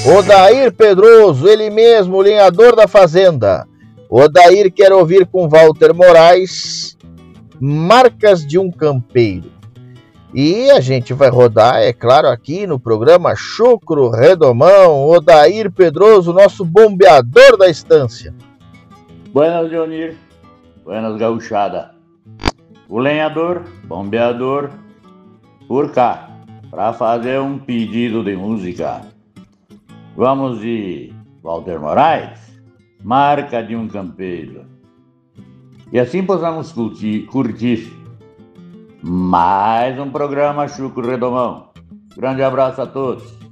Odair Pedroso, ele mesmo, o lenhador da fazenda. Odair quer ouvir com Walter Moraes Marcas de um Campeiro. E a gente vai rodar, é claro, aqui no programa Chucro Redomão, Odair Pedroso, nosso bombeador da estância. Buenas, Leonir. Buenas, gauchada. O lenhador, bombeador, por cá, para fazer um pedido de música. Vamos de Walter Moraes, Marca de um Campeiro. E assim possamos curtir mais um programa Chucro Redomão. Grande abraço a todos.